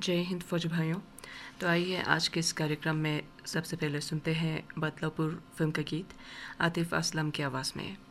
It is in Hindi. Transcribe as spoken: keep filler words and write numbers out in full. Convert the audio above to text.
जय हिंद फौजी भाइयों। तो आइए आज के इस कार्यक्रम में सबसे पहले सुनते हैं बदलापुर फिल्म का गीत आतिफ असलम की आवाज़ में।